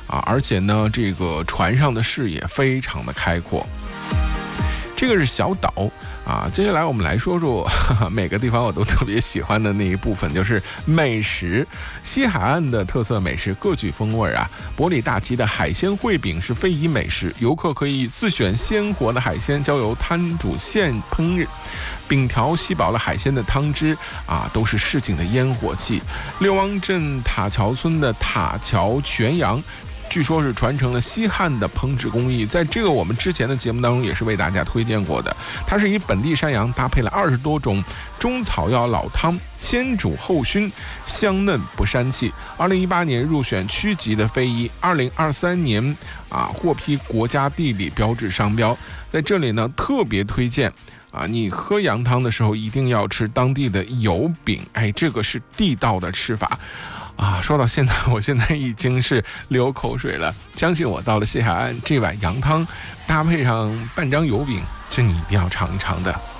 而且呢，这个船上的视野非常的开阔。这个是小岛接下来我们来说说每个地方我都特别喜欢的那一部分，就是美食。西海岸的特色美食各具风味伯里大吉的海鲜烩饼是非遗美食，游客可以自选鲜活的海鲜，交由摊主现烹饪。饼条吸饱了海鲜的汤汁都是市井的烟火气。六汪镇塔桥村的塔桥全羊据说是传承了西汉的烹制工艺，在这个我们之前的节目当中也是为大家推荐过的。它是以本地山羊搭配了20多种中草药老汤，先煮后熏，香嫩不膻气。2018年入选区级的非遗，2023年获批国家地理标志商标。在这里呢，特别推荐你喝羊汤的时候一定要吃当地的油饼，这个是地道的吃法。说到现在，我现在已经是流口水了。相信我，到了西海岸，这碗羊汤搭配上半张油饼，这你一定要尝一尝的。